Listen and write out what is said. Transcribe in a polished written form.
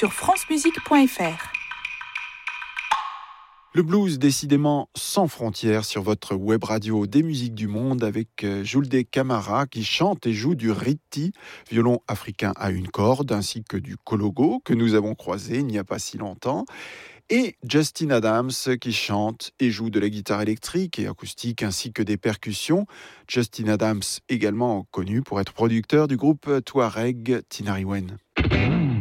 sur francemusique.fr. Le blues, décidément sans frontières sur votre web radio des musiques du monde avec Julde Camara qui chante et joue du riti, violon africain à une corde, ainsi que du kologo que nous avons croisé il n'y a pas si longtemps. Et Justin Adams qui chante et joue de la guitare électrique et acoustique ainsi que des percussions. Justin Adams également connu pour être producteur du groupe Touareg Tinariwen.